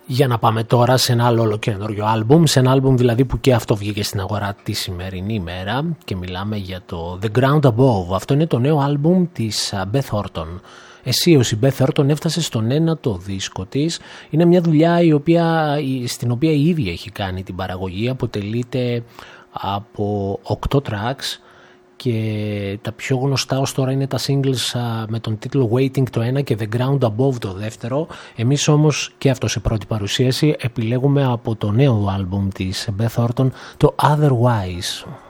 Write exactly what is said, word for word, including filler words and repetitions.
Για να πάμε τώρα σε ένα άλλο ολοκαινούριο άλμπουμ, σε ένα άλμπουμ δηλαδή που και αυτό βγήκε στην αγορά τη σημερινή ημέρα και μιλάμε για το The Ground Above. Αυτό είναι το νέο άλμπουμ της Beth Orton. Αισίως η Beth Orton έφτασε στον ένατο δίσκο της. Είναι μια δουλειά η οποία, στην οποία η ίδια έχει κάνει την παραγωγή. Αποτελείται από οκτώ tracks και τα πιο γνωστά ως τώρα είναι τα singles με τον τίτλο Waiting το ένα και The Ground Above το δεύτερο. Εμείς όμως και αυτό σε πρώτη παρουσίαση επιλέγουμε από το νέο άλμπουμ της Beth Orton το Otherwise.